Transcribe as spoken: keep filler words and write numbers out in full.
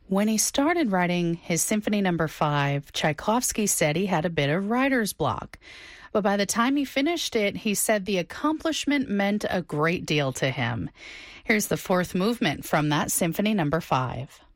When he started writing his Symphony Number Five, Tchaikovsky said he had a bit of writer's block. But by the time he finished it, he said the accomplishment meant a great deal to him. Here's the fourth movement from that Symphony Number Five.